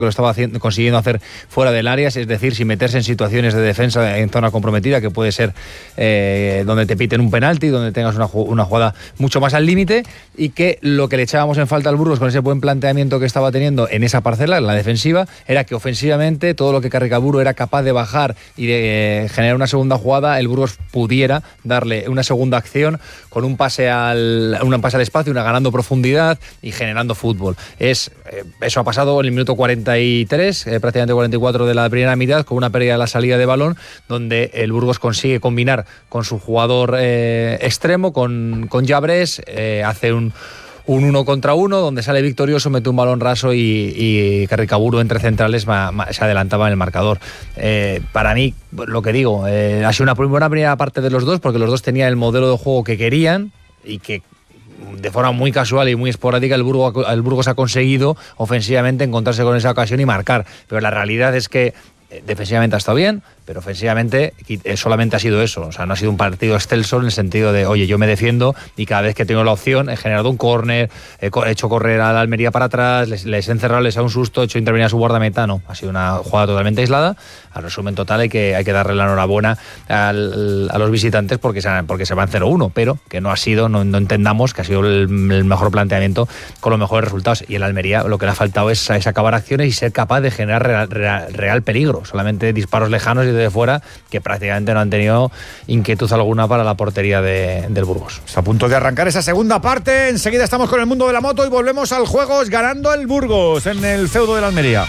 lo estaba consiguiendo hacer fuera del área, es decir, sin meterse en situaciones de defensa en zona comprometida, que puede ser donde te piten un penalti, donde tengas una jugada mucho más al límite, y que lo que le echábamos en falta al Burgos con ese buen planteamiento que estaba teniendo en esa parcela, en la defensiva, era que ofensivamente todo lo que Carricaburu era capaz de bajar y de generar una segunda jugada, el Burgos pudiera darle una segunda acción con un pase al espacio, una ganando profundidad y generando fútbol. Eso ha pasado en el minuto 43, prácticamente 44 de la primera mitad, con una pérdida de la salida de balón, donde el Burgos consigue combinar con su jugador extremo, con Llabrés, hace un 1 contra 1, donde sale victorioso, mete un balón raso y Carricaburu entre centrales se adelantaba en el marcador. Para mí, lo que digo, ha sido una buena primera parte de los dos, porque los dos tenían el modelo de juego que querían y que de forma muy casual y muy esporádica el Burgos ha conseguido ofensivamente encontrarse con esa ocasión y marcar, pero la realidad es que defensivamente ha estado bien, pero ofensivamente solamente ha sido eso. O sea, no ha sido un partido excelso en el sentido de, oye, yo me defiendo y cada vez que tengo la opción he generado un córner, he hecho correr a la Almería para atrás, les he encerrado, les he dado un susto, he hecho intervenir a su guardameta. No, ha sido una jugada totalmente aislada. Al resumen total hay que darle la enhorabuena a los visitantes porque se van 0-1, pero que no ha sido, no entendamos que ha sido el mejor planteamiento con los mejores resultados. Y el Almería lo que le ha faltado es acabar acciones y ser capaz de generar real peligro. Solamente disparos lejanos y de fuera, que prácticamente no han tenido inquietud alguna para la portería del Burgos. Está a punto de arrancar esa segunda parte. Enseguida estamos con el mundo de la moto y volvemos al juego, ganando el Burgos en el feudo de la Almería.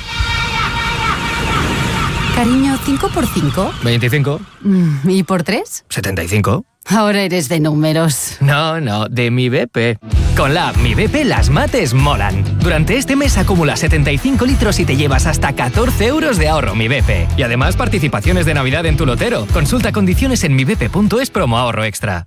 Cariño, 5 por 5. 25. ¿Y por 3? 75. Ahora eres de números. No, de Mi BP. Con la app Mi BP las mates molan. Durante este mes acumula 75 litros y te llevas hasta 14 euros de ahorro Mi BP. Y además participaciones de Navidad en tu lotero. Consulta condiciones en mibp.es promo ahorro extra.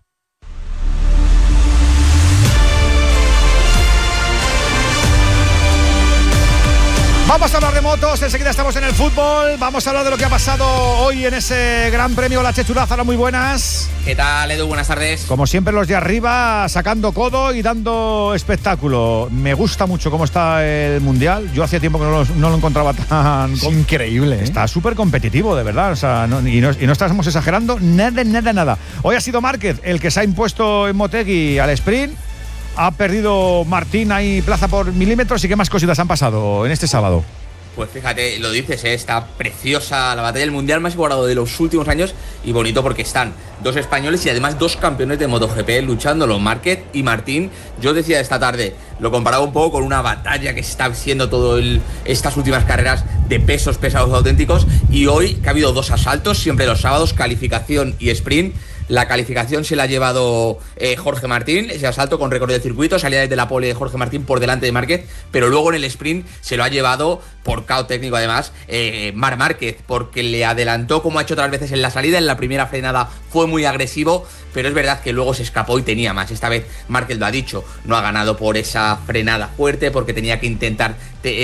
Vamos a hablar de motos, enseguida estamos en el fútbol. Vamos a hablar de lo que ha pasado hoy en ese Gran Premio La Chechuraza. Muy buenas. ¿Qué tal, Edu? Buenas tardes. Como siempre, los de arriba sacando codo y dando espectáculo. Me gusta mucho cómo está el Mundial. Yo hacía tiempo que no lo encontraba tan... Es increíble, ¿eh? Está súper competitivo, de verdad. O sea, no estamos exagerando nada. Hoy ha sido Márquez el que se ha impuesto en Motegi al sprint. Ha perdido Martín ahí plaza por milímetros. ¿Y qué más cositas han pasado en este sábado? Pues fíjate, lo dices, está preciosa la batalla del Mundial más igualado de los últimos años y bonito porque están dos españoles y además dos campeones de MotoGP luchándolo, Márquez y Martín. Yo decía esta tarde, lo comparaba un poco con una batalla que se está siendo estas últimas carreras de pesos pesados auténticos, y hoy que ha habido dos asaltos, siempre los sábados, calificación y sprint. La calificación se la ha llevado Jorge Martín, ese asalto con récord de circuito, salía desde la pole de Jorge Martín por delante de Márquez, pero luego en el sprint se lo ha llevado, por caos técnico además, Marc Márquez, porque le adelantó como ha hecho otras veces en la salida. En la primera frenada fue muy agresivo, pero es verdad que luego se escapó y tenía más. Esta vez Márquez lo ha dicho, no ha ganado por esa frenada fuerte, porque tenía que intentar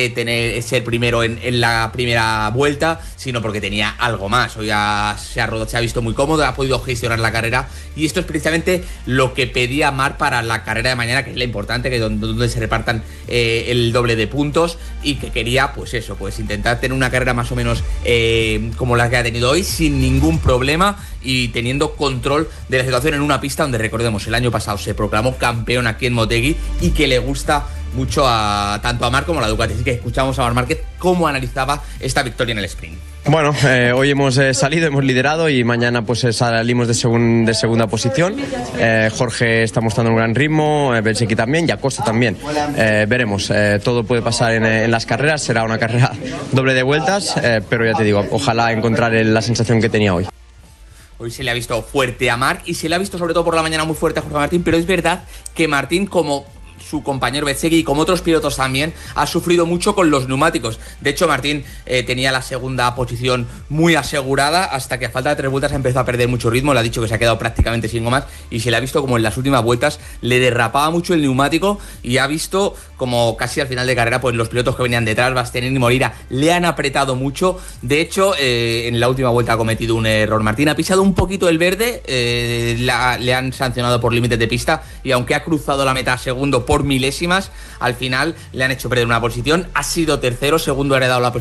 ser primero en la primera vuelta, sino porque tenía algo más. Hoy se ha visto muy cómodo, ha podido gestionar la carrera, y esto es precisamente lo que pedía Marc para la carrera de mañana, que es la importante, que donde se repartan el doble de puntos, y que quería pues intentar tener una carrera más o menos como la que ha tenido hoy, sin ningún problema y teniendo control de la situación en una pista donde, recordemos, el año pasado se proclamó campeón aquí en Motegi y que le gusta mucho tanto a Marc como a la Ducati. Así que escuchamos a Marc Márquez cómo analizaba esta victoria en el sprint. Bueno, hoy hemos salido, hemos liderado y mañana pues salimos de segunda posición. Jorge está mostrando un gran ritmo, Bezzecchi también y Acosta también. Veremos, todo puede pasar en las carreras, será una carrera doble de vueltas, pero ya te digo, ojalá encontrar la sensación que tenía hoy. Hoy se le ha visto fuerte a Marc y se le ha visto sobre todo por la mañana muy fuerte a Jorge Martín, pero es verdad que Martín, como su compañero Bezzecchi y como otros pilotos también, ha sufrido mucho con los neumáticos. De hecho, Martín tenía la segunda posición muy asegurada hasta que a falta de 3 vueltas empezó a perder mucho ritmo. Le ha dicho que se ha quedado prácticamente sin gomas y se le ha visto como en las últimas vueltas le derrapaba mucho el neumático y ha visto como casi al final de carrera, pues los pilotos que venían detrás, Bastianini y Moreira, le han apretado mucho. De hecho, en la última vuelta ha cometido un error. Martín ha pisado un poquito el verde, le han sancionado por límites de pista, y aunque ha cruzado la meta segundo por milésimas, al final le han hecho perder una posición. Ha sido tercero, segundo ha heredado la posición